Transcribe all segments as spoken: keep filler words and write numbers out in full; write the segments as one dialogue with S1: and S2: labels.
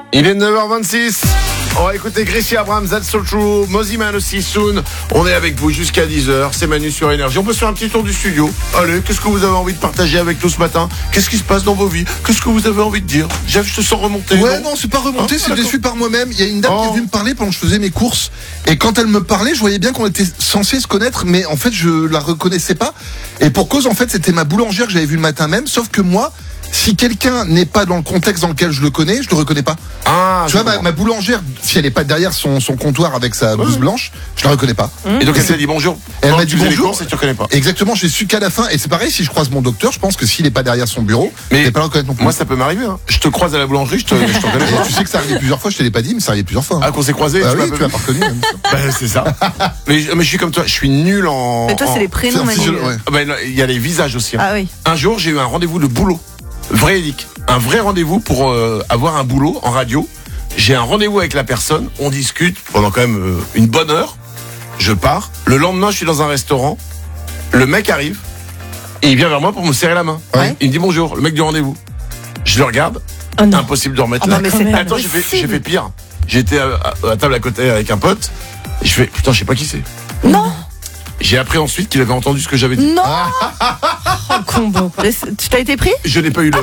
S1: Il est neuf heures vingt-six. On va écouter Gracie Abrams, That's So True, Mosiman aussi soon. On est avec vous jusqu'à dix heures. C'est Manu sur Énergie. On peut se faire un petit tour du studio. Allez, qu'est-ce que vous avez envie de partager avec nous ce matin? Qu'est-ce qui se passe dans vos vies? Qu'est-ce que vous avez envie de dire? Jeff, je te sens remonter.
S2: Ouais, non, non c'est pas remonté, hein, c'est
S1: d'accord.
S2: déçu par moi-même. Il y a une dame
S1: Oh.
S2: qui est venue me parler pendant que je faisais mes courses. Et quand elle me parlait, je voyais bien qu'on était censé se connaître, mais en fait, je la reconnaissais pas. Et pour cause, en fait, c'était ma boulangère que j'avais vue le matin même. Sauf que moi, si quelqu'un n'est pas dans le contexte dans lequel je le connais, je le reconnais pas.
S1: Ah,
S2: Tu vois, ma, ma boulangère, si elle est pas derrière son, son comptoir avec sa blouse
S1: Ouais.
S2: blanche, je la reconnais pas.
S1: Et donc elle t'a dit bonjour.
S2: Elle
S1: Quand
S2: m'a
S1: tu
S2: dit
S1: faisais les
S2: bonjour.
S1: courses et tu reconnais pas.
S2: Exactement, j'ai su qu'à la fin, et c'est pareil, si je croise mon docteur, je pense que s'il est pas derrière son bureau,
S1: Mais
S2: je vais pas le reconnaître non plus.
S1: Moi, ça peut m'arriver. Hein. Je te croise à la boulangerie, je te, je te reconnais
S2: Et
S1: pas.
S2: tu sais que ça arrive plusieurs fois, je te l'ai pas dit, mais ça arrive plusieurs fois. hein.
S1: Ah, qu'on s'est croisés,
S2: Ah
S1: tu
S2: oui,
S1: m'as
S2: tu m'as pas reconnu. même.
S1: Bah, c'est ça. mais, mais je suis comme toi, je suis nul en.
S3: Mais toi,
S1: en-
S3: c'est les prénoms,
S2: c'est
S3: Manu.
S2: officiel, ouais.
S1: Ah, bah, non, il y a les visages aussi. hein.
S3: Ah oui.
S1: Un jour, j'ai eu un rendez-vous de boulot. Véridique. Un vrai rendez-vous pour euh, avoir un boulot en radio. J'ai un rendez-vous avec la personne, on discute pendant quand même euh, une bonne heure. Je pars. Le lendemain, je suis dans un restaurant. Le mec arrive et il vient vers moi pour me serrer la main.
S2: Ouais.
S1: Il me dit bonjour, le mec du rendez-vous. Je le regarde.
S4: Oh non.
S1: Impossible de remettre
S3: Oh
S1: là.
S3: non, mais c'est pas
S1: Attends, j'ai fait,
S3: possible.
S1: j'ai fait pire. J'étais à, à, à table à côté avec un pote. Et je fais putain, je sais pas qui c'est.
S3: Non,
S1: J'ai appris ensuite qu'il avait entendu ce que j'avais dit.
S3: non.
S4: Oh, combo.
S3: Mais c'est- Tu t'as été pris?
S1: Je n'ai pas eu le.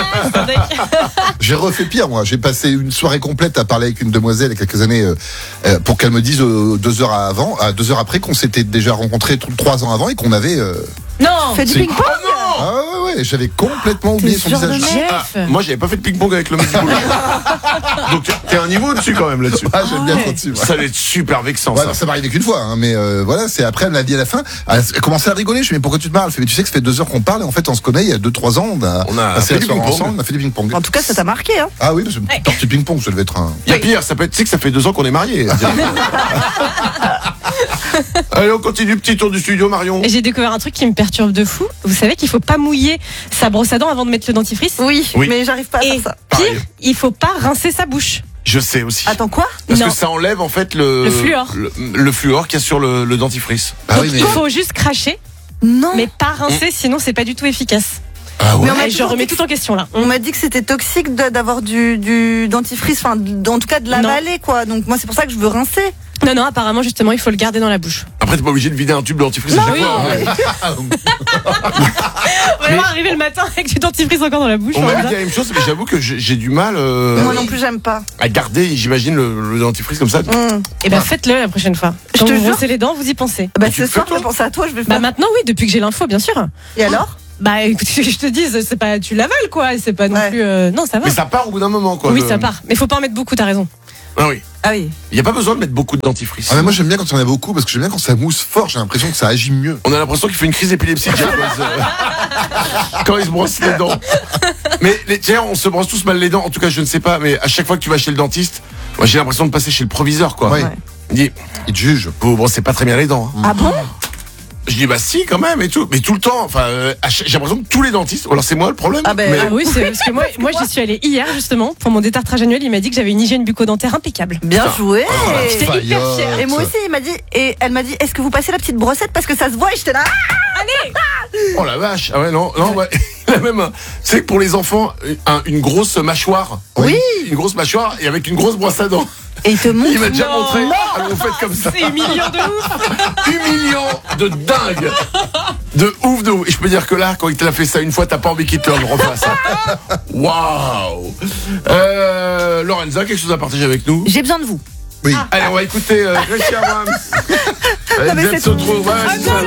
S2: J'ai refait pire, moi. J'ai passé une soirée complète à parler avec une demoiselle il y a quelques années euh, euh, pour qu'elle me dise euh, deux heures avant, à deux heures après qu'on s'était déjà rencontrés t- trois ans avant et qu'on avait. euh,
S4: Non.
S3: Fais du
S2: c'est-
S3: ping-pong?
S2: Ah ouais, ouais, j'avais complètement oublié son
S3: genre de
S2: visage.
S3: mec.
S1: Ah,
S4: Jeff.
S1: moi, j'avais pas fait de ping-pong avec le mec du boulot. Donc, t'es un niveau dessus quand même là-dessus.
S2: Ah, j'aime bien
S4: ouais.
S2: trop dessus. Ouais.
S1: Ça va être super vexant,
S2: Ouais,
S1: ça.
S2: alors, ça m'est arrivé qu'une fois, hein, mais euh, voilà, c'est après elle m'a dit à la fin, elle a commencé à rigoler. Je lui ai dit mais pourquoi tu te marres? Elle fait mais tu sais que ça fait deux heures qu'on parle et en fait on se connaît il y a deux trois ans, on a,
S1: On a
S2: passé
S1: fait
S2: la
S1: du
S2: soirée
S1: ping-pong.
S2: ensemble, on a fait du ping-pong.
S3: En tout cas, ça t'a marqué, hein.
S2: Ah oui, parce que une partie ping-pong, ça devait être un.
S1: Il y a pire, ça peut être, tu sais que ça fait deux ans qu'on est mariés. Allez, on continue, petit tour du studio, Marion.
S4: Et j'ai découvert un truc qui me perturbe de fou. Vous savez qu'il faut pas mouiller sa brosse à dents avant de mettre le dentifrice.
S3: Oui,
S1: Oui.
S3: mais j'arrive pas à
S4: Et
S3: faire ça.
S4: pire,
S1: Pareil.
S4: il faut pas rincer sa bouche.
S1: Je sais aussi.
S3: Attends, quoi?
S1: Parce
S4: Non.
S1: que ça enlève en fait le.
S4: Le fluor.
S1: Le, le fluor qu'il y a sur le, le dentifrice.
S2: Ah
S4: Donc
S2: oui, mais.
S4: il faut juste cracher,
S3: Non.
S4: mais pas rincer, sinon c'est pas du tout efficace.
S2: Ah ouais.
S3: Mais on m'a
S4: Et je
S3: toujours
S4: remets
S3: dit que-
S4: tout en question là.
S3: On m'a dit que c'était toxique de- d'avoir du, du dentifrice, enfin, d- en tout cas de l'avaler, quoi. Donc, moi, c'est pour ça que je veux rincer.
S4: Non, non, apparemment, justement, il faut le garder dans la bouche.
S1: Après, t'es pas obligé de vider un tube de dentifrice à chaque
S4: oui,
S1: fois.
S4: ouais.
S1: hein.
S4: Vraiment arriver le matin avec du dentifrice encore dans la bouche.
S1: On
S4: comme
S1: m'a
S4: ça.
S1: dit la même chose, mais j'avoue que j'ai j'ai du mal euh,
S3: Moi non plus, j'aime pas.
S1: à garder, j'imagine, le, le dentifrice comme ça.
S3: Mmh.
S4: Et ben faites-le la prochaine fois.
S3: Je
S4: Quand
S3: te
S4: vous
S3: jure.
S4: brossez les dents, vous y pensez.
S3: Bah,
S1: tu
S3: ce
S1: le fais,
S3: soir, je
S1: toi
S3: vais penser à toi, je vais
S4: Bah
S3: faire.
S4: maintenant oui, depuis que j'ai l'info, bien sûr.
S3: Et alors?
S4: Bah écoute, je te dis, c'est pas tu l'avales quoi, c'est pas non
S3: Ouais.
S4: plus. euh, non, ça va.
S1: Mais ça part au bout d'un moment, quoi.
S4: oui,
S1: le-
S4: ça part. Mais faut pas en mettre beaucoup, t'as raison.
S1: Ah oui.
S3: Ah oui.
S1: Il n'y a pas besoin de mettre beaucoup de dentifrice.
S2: Ah mais moi j'aime bien quand il y en a beaucoup parce que j'aime bien quand ça mousse fort, j'ai l'impression que ça agit mieux.
S1: On a l'impression qu'il fait une crise épileptique Jeff, quand, il se- quand il se brosse les dents. Mais les, tiens, on se brosse tous mal les dents. En tout cas, je ne sais pas, mais à chaque fois que tu vas chez le dentiste, moi j'ai l'impression de passer chez le proviseur, quoi.
S2: Ouais.
S3: Ouais.
S1: Il dit,
S2: Il te juge.
S1: vous vous brossez pas très bien les dents. hein.
S3: Ah bon?
S1: Je dis, bah si, quand même, et tout. Mais tout le temps, enfin, euh, à chaque- j'ai l'impression que tous les dentistes, ou alors c'est moi le problème.
S3: Ah ben,
S1: mais-
S4: Ah oui, c'est parce que moi, moi j'y suis allée hier justement pour mon détartrage annuel. Il m'a dit que j'avais une hygiène bucco-dentaire impeccable.
S3: Bien
S1: Putain.
S3: joué.
S4: J'étais hyper
S2: Faillotte.
S4: fière.
S3: Et moi aussi, il m'a dit, et elle m'a dit, est-ce que vous passez la petite brossette parce que ça se voit? Et j'étais là.
S1: Oh la vache. Ah ouais, non, non, ouais. Il a même, un- c'est que pour les enfants, un- une grosse mâchoire.
S3: Oui.
S1: Une grosse mâchoire et avec une grosse brosse à dents.
S3: Et il te montre.
S1: Il m'a déjà
S4: Non.
S1: montré. Alors vous faites comme ça.
S4: C'est humiliant de ouf.
S1: Humiliant de dingue. De ouf, de ouf. Et je peux dire que là, quand il t'a fait ça une fois, t'as pas envie qu'il te le refasse. hein. Waouh. Euh, Lorenza, quelque chose à partager avec nous?
S3: J'ai besoin de vous.
S2: Oui.
S1: Allez, on va écouter euh, Gracie Abrams. Allez,
S3: mais
S1: Jet
S3: c'est-
S1: se trouve. Ouais, c'est ça.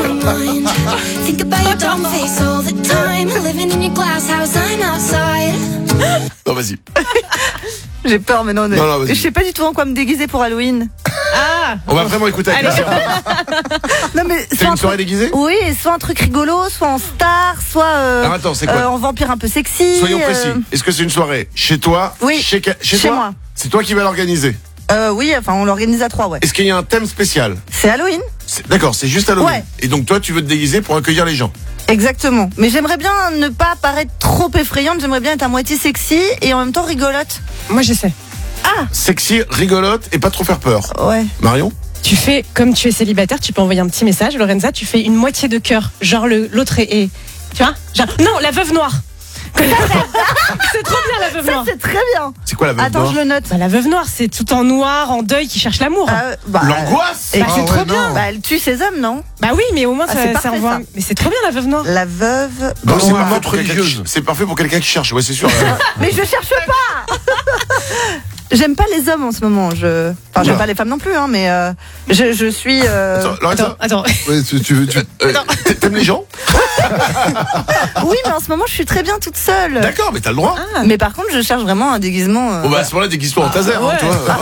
S5: Think about your dumb face all the time. Living in your glass house, I'm outside.
S1: Non, vas-y.
S3: J'ai peur, mais non.
S1: Non, non, vas-y.
S3: je sais pas du tout en quoi me déguiser pour Halloween.
S4: Ah.
S1: On va vraiment écouter avec
S4: Allez.
S1: Gracie Abrams.
S3: Non, mais
S1: C'est
S3: soit un
S1: une soirée
S3: truc-
S1: déguisée?
S3: Oui, soit un truc rigolo, soit en star, soit euh,
S1: Alors, attends, c'est quoi?
S3: euh, en vampire un peu sexy.
S1: Soyons
S3: euh,
S1: précis. Est-ce que c'est une soirée chez toi?
S3: Oui.
S1: Chez, que- chez
S3: Chez
S1: toi
S3: moi.
S1: C'est toi qui vas l'organiser.
S3: euh, oui, enfin, on l'organise à trois, ouais.
S1: Est-ce qu'il y a un thème spécial?
S3: C'est Halloween.
S1: C'est- D'accord, c'est juste Halloween.
S3: Ouais.
S1: Et donc toi, tu veux te déguiser pour accueillir les gens.
S3: Exactement. Mais j'aimerais bien ne pas paraître trop effrayante. J'aimerais bien être à moitié sexy et en même temps rigolote.
S4: Moi je sais.
S1: Sexy, rigolote et pas trop faire peur.
S3: Ouais.
S1: Marion?
S4: Tu fais comme tu es célibataire, tu peux envoyer un petit message, Lorenza. Tu fais une moitié de cœur, genre le l'autre est, est- tu vois, genre non la veuve noire. C'est trop bien la veuve
S3: Ça,
S4: noire.
S3: c'est très bien.
S1: C'est quoi la veuve
S3: Attends,
S1: noire
S3: je le note.
S4: Bah, la veuve noire, c'est tout en noir, en deuil, qui cherche l'amour.
S3: Euh, bah,
S1: L'angoisse.
S3: et
S4: Bah, c'est
S2: Ah
S4: trop
S2: ouais,
S4: bien.
S2: non.
S3: Bah, elle tue ses hommes, non?
S4: Bah oui, mais au moins
S3: Ah,
S4: ça,
S3: c'est
S4: ça
S3: parfait,
S4: envoie.
S3: ça.
S4: Mais c'est trop bien la veuve noire.
S3: La veuve.
S1: Non, c'est
S2: Ou
S1: parfait
S2: une
S1: pour quelqu'un qui-
S2: religieuse.
S1: C'est parfait pour quelqu'un qui cherche, ouais, c'est sûr.
S3: Mais je cherche pas. J'aime pas les hommes en ce moment. Je, enfin, j'aime
S1: Oula.
S3: pas les femmes non plus, hein, mais euh, je, je suis. euh,
S1: Attends, Lorenza,
S4: Attends, attends.
S2: Ouais, tu, tu, tu-
S1: euh, t'a- t'aimes les gens?
S3: Oui, mais en ce moment, je suis très bien toute seule.
S1: D'accord, mais t'as le droit.
S3: Mais par contre, je cherche vraiment un déguisement. euh,
S1: Bon, bah, à ce moment-là, déguise-toi en taser, hein,
S4: ouais.
S1: toi.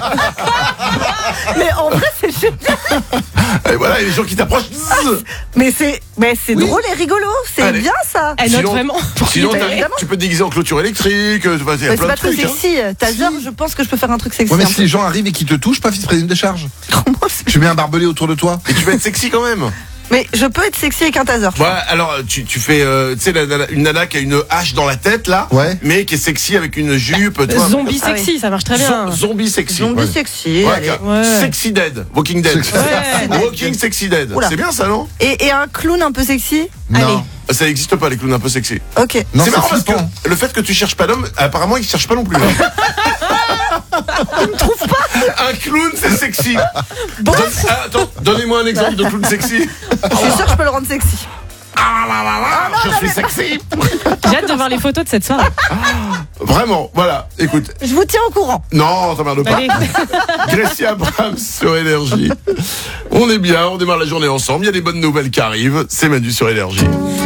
S3: Mais en vrai, c'est génial.
S1: Et voilà, et les gens qui t'approchent. zzz.
S3: Mais c'est, mais c'est
S1: Oui.
S3: drôle et rigolo. C'est
S1: Allez.
S3: bien ça.
S4: Elle note
S1: Sinon-
S4: vraiment. Pour
S1: Sinon,
S4: qu'il
S1: t'as-
S4: paye.
S3: évidemment.
S1: tu peux te déguiser en clôture électrique, euh, enfin, il y a
S3: Mais c'est
S1: plein
S3: pas
S1: de
S3: très
S1: trucs. hein.
S3: sexy. Taser, je pense que je peux faire un truc sexy.
S2: Ouais, mais
S3: un
S2: si
S3: peu.
S2: les gens arrivent et qu'ils te touchent, paf, ils te prennent une décharge. Tu mets un barbelé autour de toi.
S1: Et tu vas être sexy quand même.
S3: Mais je peux être sexy avec un taser. je
S1: Ouais, alors tu, tu fais, euh, tu sais, la- la- une nana qui a une hache dans la tête là,
S2: Ouais.
S1: mais qui est sexy avec une jupe. tu vois.
S4: Zombie
S3: Ah oui.
S4: sexy, ça marche très bien.
S1: Zo- zombie sexy.
S3: Zombie
S1: Ouais.
S3: sexy.
S1: Ouais,
S3: allez.
S1: car-
S4: Ouais.
S1: Sexy Dead, Walking Dead.
S2: Sexy-
S4: Ouais.
S1: Walking Sexy Dead.
S3: Oula.
S1: C'est bien ça, non?
S3: Et, et un clown un peu sexy.
S2: Non.
S1: Ça n'existe pas les clowns un peu sexy.
S3: Ok.
S2: Non,
S1: c'est
S2: c'est
S1: marrant parce que
S2: flippant.
S1: le fait que tu cherches pas d'homme, apparemment ils cherchent pas non plus. hein. Un clown c'est sexy. Donne- ah, attends, donnez-moi un exemple de clown sexy.
S3: Je suis sûre que je peux le rendre sexy.
S1: Ah là là là, je suis sexy.
S4: J'ai hâte de voir les photos de cette soirée.
S1: Vraiment, voilà. Écoute,
S3: Je vous tiens au courant.
S1: non, t'emmerdes pas.
S4: Allez.
S1: Gracie Abrams sur Énergie. On est bien, on démarre la journée ensemble. Il y a des bonnes nouvelles qui arrivent. C'est Manu sur Énergie.